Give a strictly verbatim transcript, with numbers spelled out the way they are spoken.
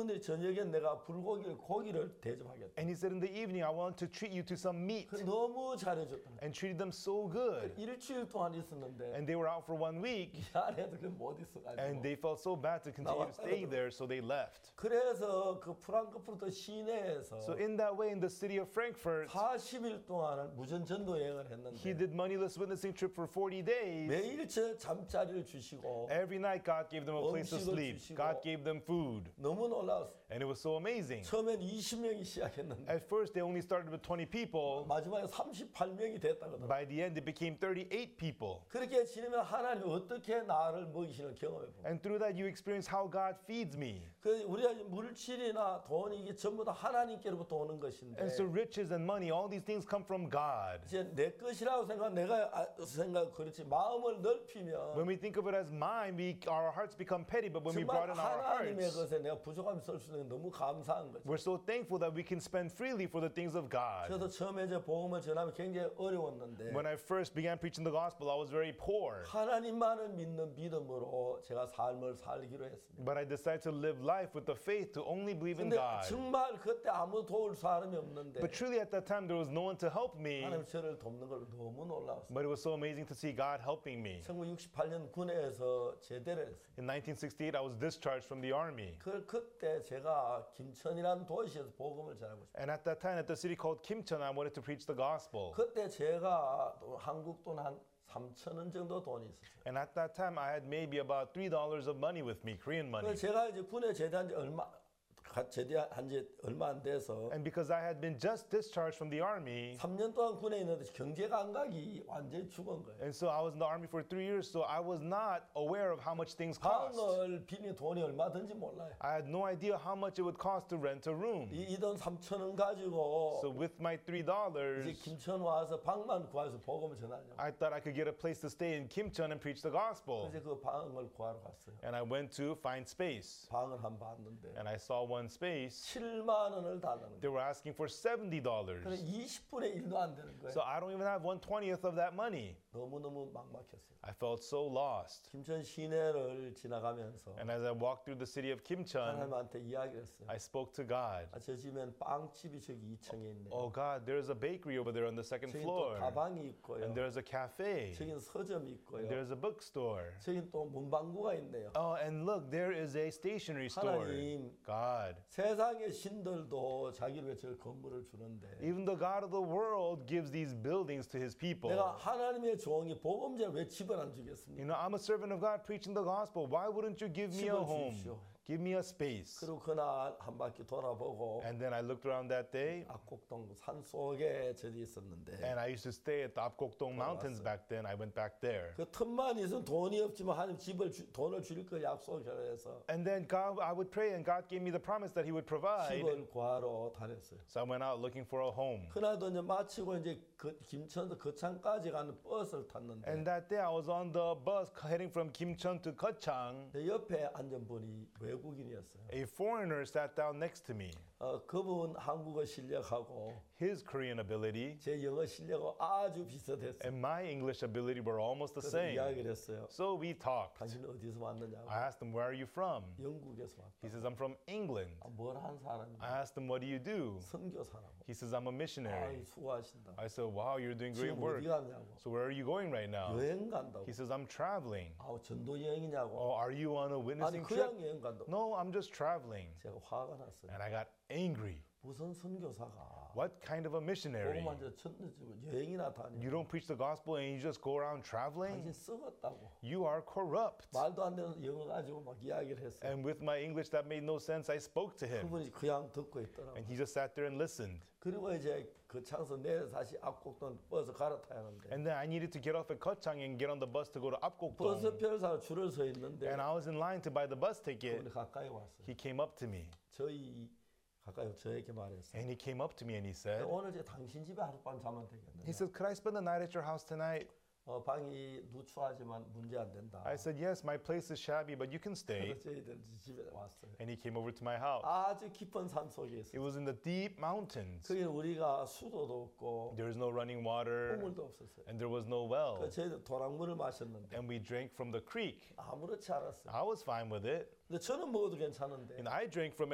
오늘 저녁에 내가 불고기를 고기를 대접하겠다. And he said, in the evening, I want to treat you to some meat. 그 너무 잘해줬다. And treated them so good. 일주일 동안 있었는데 And they were out for one week. 이 안에도 그못 있어가지고. And they felt so bad to continue to stay there, so they left. 그래서 그 프랑크푸르트 시내에서 So in that way, in the city of Frankfurt, 사십 일 동안 무전 전도 여행을 했는데 he did moneyless witnessing trip for forty days. 매일 저 잠자리를 주시고 Every night, God gave them a place to 음식을 sleep. 주시고. God gave them food. 너무 놀라웠어. And it was so amazing. 처음엔 이십 명이 시작했는데 At first, they only started with twenty people. 마지막에 삼십팔 명이 됐다거든. By the end, it became thirty-eight people. 그렇게 지내면 하나님이 어떻게 나를 먹이시는 경험해 보. And through that, you experience how God feeds me. 그 우리가 물질이나 돈이 이게 전부 다 하나님께로부터 오는 것인데. And so riches and money, all these things come from God. 이제 내 것이라고 생각, 내가 아, 생각 그렇지 마음을 넓히면 When we think of it as mine, we, our hearts become petty. But when we 정말 broaden our 하나님의 hearts, 것에 내가 부족함이 쓸 수 있는 게 너무 감사한 거죠. we're so thankful that we can spend freely for the things of God. 저도 처음에 저 복음을 전하면 굉장히 어려웠는데 When I first began preaching the gospel, I was very poor. 하나님만을 믿는 믿음으로 제가 삶을 살기로 했습니다. But I decided to live life with the faith to only believe in 근데 God. 정말 그때 아무 도울 사람이 없는데 But truly at that time, there was no one to help me. 하나님 저를 돕는 걸 너무 놀라웠어요. But it was so amazing to see God helping me. 천구백육십팔 년 군에서 제대를 했어요. In nineteen sixty-eight, I was discharged from the army. 그 그때 제가 김천이라는 도시에서 복음을 전하고 싶어요. And at that time, at the city called Kimcheon, I wanted to preach the gospel. 그때 제가 또 한국 돈 한 삼천 원 정도 돈이 있었어요. And at that time, I had maybe about three dollars of money with me, Korean money. 그래서 제가 이제 군에 제대한 지 얼마 가- 제대한 지 얼마 안 돼서 And because I had been just discharged from the army, 삼 년 동안 군에 있는데 경제 감각이 완전히 죽은 거예요. and so I was in the army for three years, so I was not aware of how much things cost. 방을 빌린 돈이 얼마든지 몰라요. I had no idea how much it would cost to rent a room. 이 돈 삼천 원 가지고 So with my three 이제 dollars, 김천 와서 방만 구해서 복음을 전하려고. I thought I could get a place to stay in Kimcheon and preach the gospel. 그래서 그 방을 구하러 갔어요. And I went to find space. 방을 한 번 봤는데 And I saw one space. 칠만 원을 달라는 They 거예요. were asking for seventy 그래 dollars. 이십 분의 일도 안 되는 거예요. So I don't even have one twentieth of that money. 너무너무 막막했어요. I felt so lost. 김천 시내를 지나가면서 And as I walked through the city of Kimcheon, 하나님한테 이야기를 했어요. I spoke to God. 아, 저 집엔 빵집이 저기 이 층에 있네요. Oh God, there's a bakery over there on the second 저긴 또 floor. 다방이 있고요. And there's a cafe. 저긴 서점이 있고요. There's a bookstore. 저긴 또 문방구가 있네요. Oh, and look, there is a stationery store. 하나님. God. 세상의 신들도 자기를 위해 저 건물을 주는데 Even the God of the world gives these buildings to his people. 내가 하나님의 종이 복음제를 왜 집을 안 주겠습니까? You know, I'm a servant of God preaching the gospel. Why wouldn't you give me a 집을 home? 주십시오. Give me a space. 그리고 그날 한 바퀴 돌아보고 And then I looked around that day, 압곡동 산 속에 저기 있었는데 and I used to stay at the Apgokdong Mountains back then. I went back there. 그 틈만 있으면 돈이 없지만 하나님 집을 주, 돈을 줄 걸 약속을 해서 And then God, I would pray, and God gave me the promise that He would provide. 집을 구하러 다녔어요. So I went out looking for a home. 그날도 이제 마치고 이제 그 김천도 거창까지 가는 버스를 탔는데 And that day I was on the bus heading from Kimcheon to Gyeongsang. 내 옆에 앉은 분이 외국인이었어요. A foreigner sat down next to me. 어, 그분 한국어 실력하고 His Korean ability 제 영어 실력하고 아주 비슷했어요. and my English ability were almost the 그래서 same. 이야기를 했어요. So we talked. 당신은 어디서 왔느냐고. I asked him, where are you from? 영국에서 왔다. He says, I'm from England. 아, 뭘 한 사람이냐. I asked him, what do you do? 선교사라고. He says, I'm a 아이 missionary. 수고하신다. I said, wow, you're doing great 지금 work. 어디 갔냐고. So where are you going right now? 여행 간다고. He says, I'm traveling. 아우 전도 여행이냐고. Oh, are you on a 아니 witnessing 그냥 trip? 여행 간다고. No, I'm just traveling. 제가 화가 났어요. And I got angry. 무슨 선교사가 What kind of a missionary? 복음만 저 천- 여행이나 다니. You don't preach the gospel and you just go around traveling? 당신 썩었다고. You are corrupt. 말도 안 되는 영어 가지고 막 이야기를 했어요. And with my English that made no sense, I spoke to him. 그분이 그냥 듣고 있더라고. And he just sat there and listened. 그리고 이제 그 창서 내려 다시 압곡동 버스 갈아타야 하는데 And then I needed to get off at Gyeongsang and get on the bus to go to 버스 Apgokdong. 표를 사러 줄을 서 있는데 And I was in line to buy the bus 그분이 ticket. 가까이 왔어요. He came up to me. 저희 가까이 저에게 말했어요. And he came up to me and he said, 오늘 이제 당신 집에 하룻밤 자면 되겠는데. he said, could I spend the night at your house tonight? 어, 방이 누추하지만 문제 안 된다. I said, yes, my place is shabby, but you can stay. 그래서 저희들 집에 왔어요. And he came over to my house. 아주 깊은 산 속에 It 있어요. was in the deep mountains. 거기 우리가 수도도 없고 There was no running water 우물도 없었어요. and there was no 그 well. 저희들 도랑물을 마셨는데 And we drank from the creek. 아무렇지 않았어요. I was fine with it. 근데 저는 먹어도 괜찮은데 And I drank from it.